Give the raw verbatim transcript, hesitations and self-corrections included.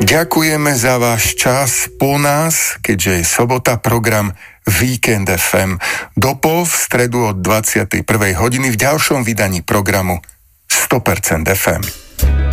Ďakujeme za váš čas po nás, keďže je sobota, program Víkend ef em. Dopol v stredu od dvadsiatej prvej hodiny v ďalšom vydaní programu sto percent ef em.